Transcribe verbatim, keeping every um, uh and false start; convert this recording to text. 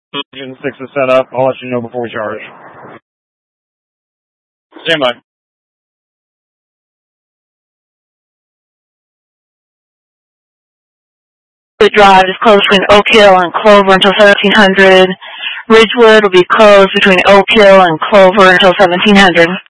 Engine six is set up. I'll let you know before we charge. Stand by. The drive is closed between Oak Hill and Clover until seventeen hundred. Ridgewood will be closed between Oak Hill and Clover until seventeen hundred.